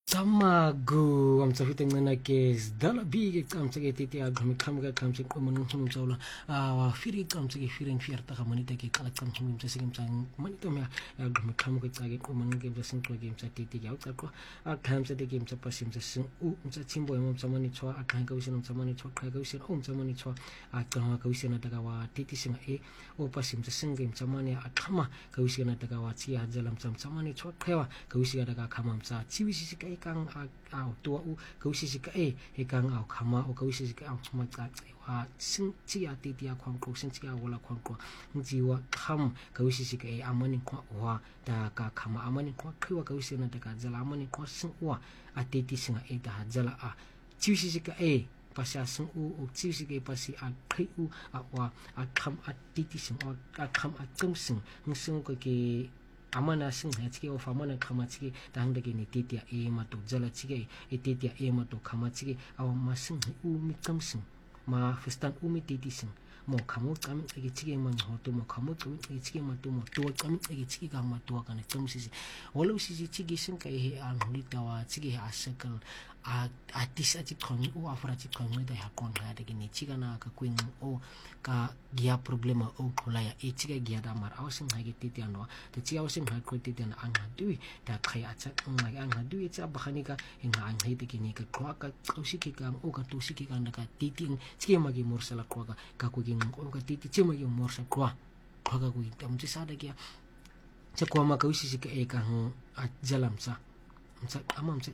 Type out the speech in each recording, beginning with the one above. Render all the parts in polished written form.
Tamago am tsafiteng na ke dala big am tsage titi ag mi kam ga kam tsik mun hum tsawla wa firi kam tsage firing fierta ka manita ke kala kam hum tsage sim tsang manita me ag mi kam ga tsage ko mun ge tsing ko ge tsate titi ya ko ag kam tsate ge tsapa sim tsing u tsimbo mo tsamani chwa ag kan ga usin tsamani chwa ka ga usin tsamani chwa ag kan ga usin na daga wa titi singa o pa sim tsing ge tsamani ag kama ga usin na daga wa chi ha jalam tsamani chwa khewa ga usin daga kama tsa chiwi si ka kang au tua u kausi ka he kang au khama o kausi ka au khama ka wa sin chi ya ti ya khong ko sin chi ya wala khong ko ji wa kham kausi ka amani ko wa da ka khama amani ko khiwa kausi na da ka jala amani ko sin wa a ti singa da jala a chiwi ka pasya sin u chiwi ka pasi a khi u a wa a kham a ti sin o a kham a tum sin ko ke amana sing ha chike of amana khama chike dang de ni titia ma to jala chike titia ma to khama chike aw ma sing u mi kam sing ma festan u mi titi sing mo khamo kam chike chike ma ho to mo khamo chike ma to mo to kam chike ka ma to ka ne kam si walo si chike sing ka he an huli tawa chike ha sakal a tisa chik khong u afra chik khong da ha kon ha de ni chika na ka queen o ka gia problema o khola ya chika gia da mar awsing ha ge titi ano te chi awsing ha ko titi na ang ha dui da khai acha ang ha dui cha bakhani ka hinga ang hai de ni ka kwa ka kausi ki ka o ka tusi ki ka na ka titi chike ma gi morsala kwa ka ko gi o ka titi chima gi morsa kwa ka ko gi tam chi sa da kia cha kwa ma kausi si ka ka a jalam cha amam cha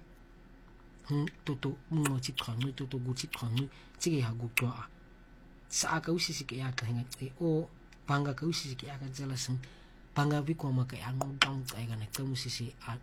toto mo chik khang toto gu chik khang chige ha gu twa sa ka usi si ya ka hinga o panga ka usi si ya ka jala sing panga bi ko ma ka ang dang ka ga na ka usi si a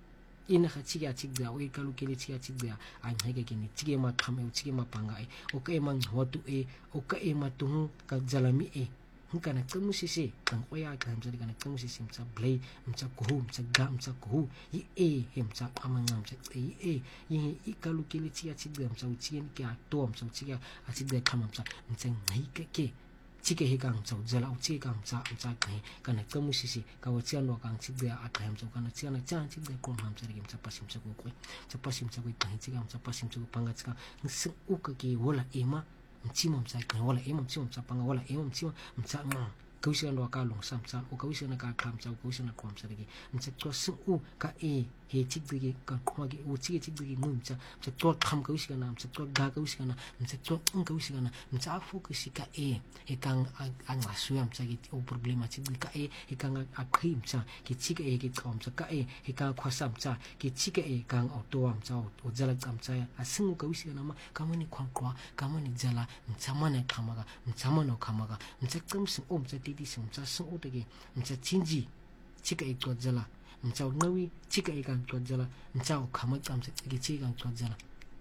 ina ka chige chik da o ka lu ke chige chik da ang ha ge ni chige ma kham chige ma panga o ka mang hotu o ka ma tu ka jala mi kana kamu sisi kang oya kam jadi kana kamu sisi msa blay msa kuhu msa ga msa kuhu i msa amanga msa i kalu kili chia chigda msa uchien kia to msa uchia achigda kama msa ngai ke chike he kang msa jala uchi kang msa kai kana kamu sisi kawachia no kang chigda akai msa kana chia na chan chigda kon msa ri msa pasim sa ko msa pasim sa ko kai chiga msa pasim sa ko panga chika nsi uka ki wala ema mchima msaka wala mchima msapanga wala mchima mchama kausi ndo akalong samsa o kausi na ka klamsa o kausi na kwamsa digi mchakwa su ka he chigdigi ka kwagi o chigdigi mumcha mchakwa kham kausi kana mchakwa ga kausi kana mchakwa kausi kana mcha focus ka he kang ang asuya mchagi o problema chigdi ka he kang akhi mcha ki chiga ki kwamsa ka he kang khwasa mcha ki chiga kang auto mcha o jala kamcha asingu kausi kana ma kamani kwankwa kamani jala mchamana khamaga mchamano khamaga mchakam su mcha titi su mcha su otagi mcha chinji chiga to jala mcha ngawi chiga kang to jala mcha khama kamsa ki chiga kang to jala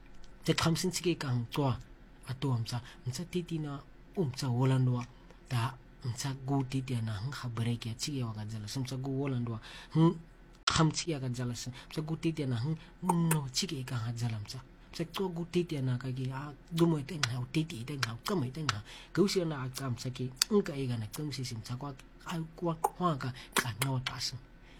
te khamsin chiga kang to ato mcha titi na mcha wolandwa da mcha gu titi na ha breke chiga wa jala mcha gu wolandwa kham chiga ka jala mcha gu titi na no chiga kang jala mcha sẽ có cú tít tiền là cái gì đúng rồi tên nào tít tên nào có mấy tên nào cứu sinh là cảm sẽ cái cái này cũng sẽ sinh ra qua ai qua hoa cả nhau ta sinh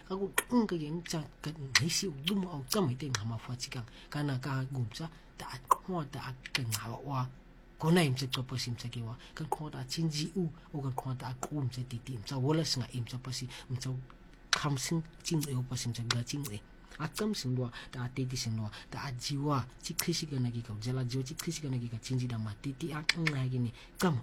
cái gì cái mấy siêu đúng rồi có mấy tên nào mà phát triển cái nào cái gồm sa đã hoa đã cái nào qua có này em sẽ cho bác sĩ sẽ kêu cái hoa đã chín gì cái hoa đã gồm sẽ tít em sẽ vô là sinh em sẽ bác sĩ em sẽ khám sinh chín yêu bác sĩ sẽ gà chín yêu akam singwa ta titi singwa ta jiwa chikrisi kana ki ka jala jiwa chikrisi kana ki ka chinji da matiti akang na gini kam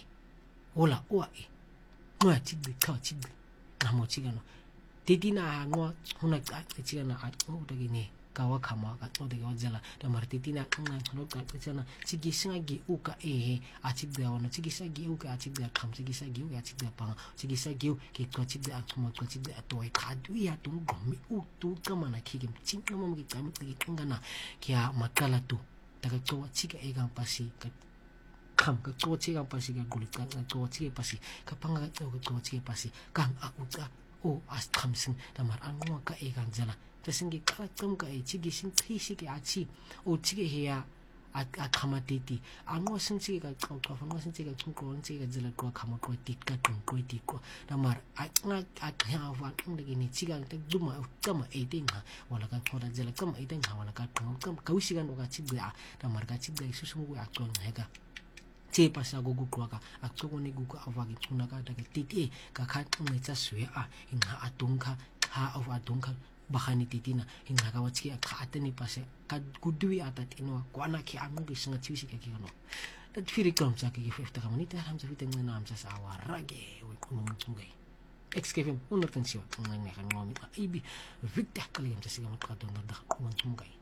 ola ngwa chigde ka chigde na mo chigano titi na ngwa huna ka chigana o da gini kawa khama ka to de jala da martiti na kang na no ka chana chigi singa gi u ka a chigde wana chigi sa gi u ka chigde kham chigi sa gi u ka chigde pa chigi sa gi u ki ka chigde akuma ka chigde to ai ka du ya tu gomi u tu kama na ki gem ching na mo gi kam ki kangana kya makala tu daga to chiga ga pasi ka kham ka to chiga pasi ka gulit ka to chiga pasi ka panga to chiga pasi kang aku ka o as kham sing da mar angwa ka ga jala tasingi kakam ka chigi sin khisi ki achi o chigi heya a khamateti ango sentse ka qoqa fa ngo sentse ka tsunko ntse ka dzela kwa khamaqwa tikka tsunko tikwa damar a ya wa ngle ke ni tsika ta duma kama 18 ha wala ka khoda dzela kama 18 ha wala ka kama ka usika ndo ka tsigya damar ka tsigya isusumu ya qonqa heka tse pasa go guqwa ka a tsokone gugu ava ke tsuna ka ta ke titi ka kha tsa swe a inga atunka ha of atunka bahani titina inga ka watsi ka ateni pase ka gudwi atatino kwana ki amungi singa tsusi ka kino dat firi kom sa ki 50 minute ham sa fiteng na am sa sawa rage we kuno mtsungai excavem 100 tensiwa ngai ne kan ngomi ibi victor kali am sa siga mat ka don da kuno mtsungai